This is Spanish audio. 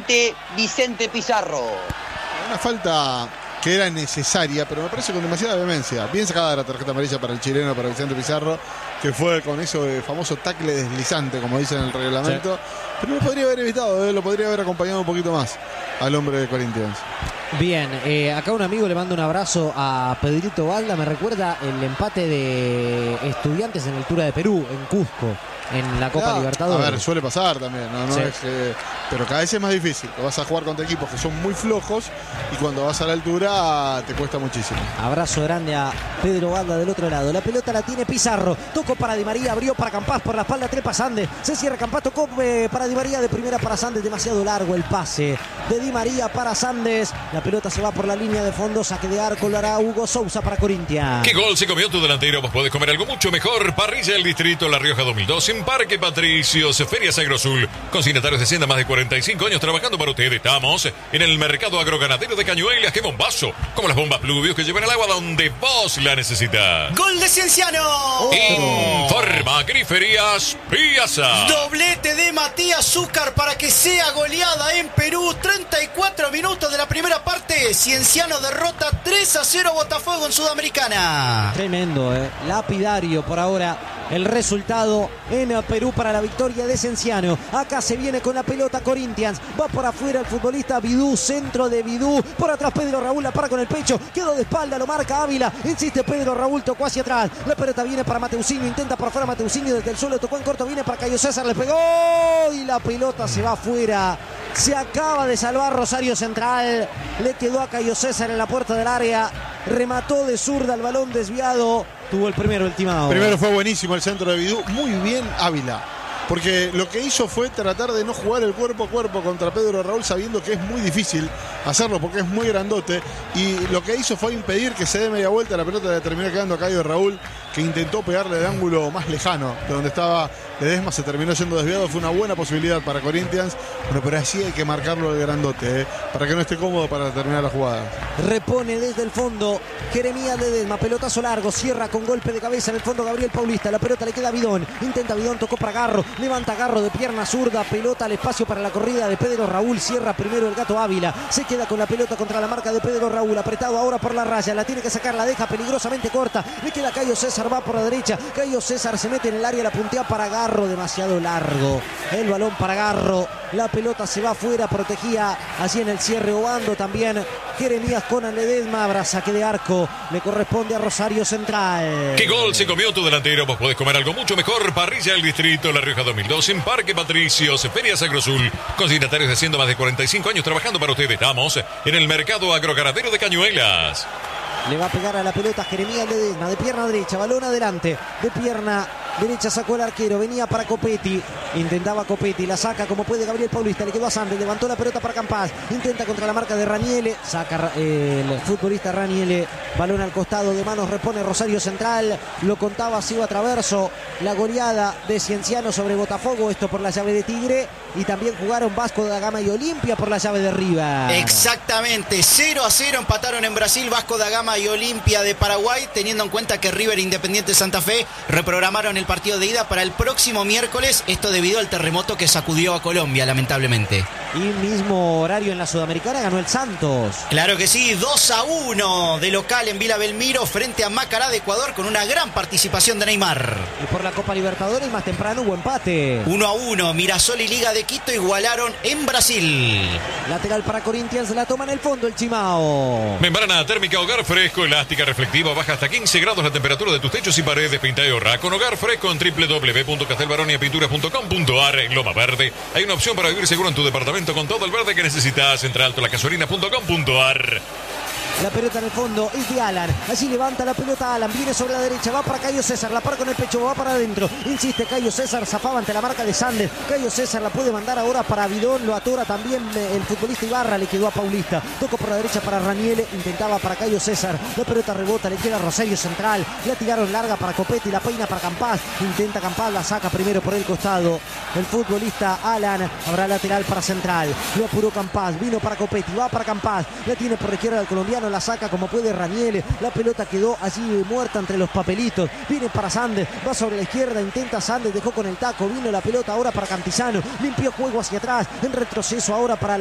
nuevamente Vicente Pizarro. Una falta que era necesaria, pero me parece con demasiada vehemencia. Bien sacada la tarjeta amarilla para el chileno, para Vicente Pizarro, que fue con ese famoso tackle deslizante, como dicen en el reglamento. Sí. Pero lo podría haber evitado, lo podría haber acompañado un poquito más al hombre de Corinthians. Bien, acá un amigo le manda un abrazo a Pedrito Balda. Me recuerda el empate de Estudiantes en la altura de Perú, en Cusco, en la Copa Libertadores. A ver, suele pasar también, no sí. Pero cada vez es más difícil. Vas a jugar contra equipos que son muy flojos y cuando vas a la altura te cuesta muchísimo. Abrazo grande a Pedro Balda del otro lado. La pelota la tiene Pizarro. Tocó para Di María, abrió para Campás por la espalda, trepa Sandes. Se cierra Campás, tocó para Di María, de primera para Sandes. Demasiado largo el pase de Di María para Sandes. La pelota se va por la línea de fondo. Saque de arco, lo hará Hugo Sousa para Corinthians. ¿Qué gol se comió tu delantero? Vos podés comer algo mucho mejor. Parrilla del Distrito La Rioja 2002 en Parque Patricios, Feria Sagrosul. Consignatarios de Hacienda, más de 45 años trabajando para ustedes. Estamos en el mercado agroganadero de Cañuelas. ¡Qué bombazo! Como las bombas Pluvios que llevan el agua donde vos la necesitas. ¡Gol de Cienciano! Informa Griferías Piazza. Doblete de Matías Zúcar para que sea goleada en Perú. 34 minutos de la primera parte. Cienciano derrota 3-0 a Botafogo en Sudamericana. Tremendo, lapidario por ahora el resultado en Perú para la victoria de Cienciano. Acá se viene con la pelota Corinthians. Va por afuera el futbolista Vidú. Centro de Vidú. Por atrás Pedro Raúl la para con el pecho. Quedó de espalda, lo marca Ávila. Insiste Pedro Raúl, tocó hacia atrás. La pelota viene para Mateusinho. Intenta por afuera Mateusinho desde el suelo. Tocó en corto. Viene para Cayo César. Le pegó. Y la pelota se va afuera. Se acaba de salvar Rosario Central. Le quedó a Cayo César en la puerta del área. Remató de zurda el balón desviado. Tuvo el primero el timado. Primero fue buenísimo el centro de Vidú. Muy bien Ávila. Porque lo que hizo fue tratar de no jugar el cuerpo a cuerpo contra Pedro Raúl, sabiendo que es muy difícil hacerlo porque es muy grandote. Y lo que hizo fue impedir que se dé media vuelta. La pelota le terminó quedando a Cayo Raúl, que intentó pegarle de ángulo más lejano de donde estaba Ledesma. Se terminó yendo desviado. Fue una buena posibilidad para Corinthians. Bueno, pero así hay que marcarlo de grandote, para que no esté cómodo para terminar la jugada. Repone desde el fondo Jeremías Ledesma. Pelotazo largo. Cierra con golpe de cabeza en el fondo Gabriel Paulista. La pelota le queda a Bidón. Intenta Bidón. Tocó para Garro. Levanta Garro de pierna zurda. Pelota al espacio para la corrida de Pedro Raúl. Cierra primero el Gato Ávila. Se queda con la pelota contra la marca de Pedro Raúl. Apretado ahora por la raya. La tiene que sacar. La deja peligrosamente corta. Le queda Cayo César. Va por la derecha. Cayo César se mete en el área. La puntea para Garro. Demasiado largo. El balón para Garro. La pelota se va afuera. Protegía así en el cierre Obando también. Jeremías con Ledesma. Habrá saque de arco. Le corresponde a Rosario Central. ¿Qué gol se comió tu delantero? Vos podés comer algo mucho mejor. Parrilla del Distrito La Rioja 2002 en Parque Patricios, Feria Sagrosul. Consignatarios de Hacienda, más de 45 años trabajando para ustedes. Estamos en el mercado agroganadero de Cañuelas. Le va a pegar a la pelota Jeremías Ledesma. De pierna derecha, balón adelante. De pierna derecha sacó el arquero. Venía para Copetti. Intentaba Copetti. La saca como puede Gabriel Paulista. Le quedó a Sandes. Levantó la pelota para Campás. Intenta contra la marca de Raniele. Saca el futbolista Raniele. Balón al costado de manos. Repone Rosario Central. Lo contaba Sigo a Traverso. La goleada de Cienciano sobre Botafogo. Esto por la llave de Tigre. Y también jugaron Vasco da Gama y Olimpia por la llave de River. Exactamente. 0-0 empataron en Brasil Vasco da Gama y Olimpia de Paraguay, teniendo en cuenta que River e Independiente Santa Fe reprogramaron el partido de ida para el próximo miércoles, esto debido al terremoto que sacudió a Colombia, lamentablemente. Y mismo horario en la Sudamericana ganó el Santos. Claro que sí, 2-1 de local en Vila Belmiro frente a Macará de Ecuador, con una gran participación de Neymar. Y por la Copa Libertadores más temprano hubo empate. 1-1, Mirasol y Liga de Quito igualaron en Brasil. Lateral para Corinthians, la toma en el fondo el Chimao. Membrana térmica Hogar Fresco, elástica, reflectiva, baja hasta 15 grados la temperatura de tus techos y paredes, pinta y ahorra. Con Hogar Fresco en www.castelbaroniapinturas.com.ar. En Loma Verde hay una opción para vivir seguro en tu departamento con todo el verde que necesitas. Entra altolacasolina.com.ar. La pelota en el fondo es de Alan. Allí levanta la pelota Alan. Viene sobre la derecha. Va para Cayo César. La para con el pecho. Va para adentro. Insiste Cayo César. Zafaba ante la marca de Sandes. Cayo César la puede mandar ahora para Bidón. Lo atora también el futbolista Ibarra. Le quedó a Paulista. Tocó por la derecha para Raniele. Intentaba para Cayo César. La pelota rebota. Le queda a Rosario Central. La tiraron larga para Copetti. La peina para Campás. Intenta Campás. La saca primero por el costado. El futbolista Alan. Habrá lateral para Central. Lo apuró Campás. Vino para Copetti. Va para Campás. La tiene por la izquierda del colombiano. La saca como puede Raniele. La pelota quedó allí muerta entre los papelitos. Viene para Sandes. Va sobre la izquierda. Intenta Sandes. Dejó con el taco. Vino la pelota ahora para Cantizano. Limpió juego hacia atrás. En retroceso ahora para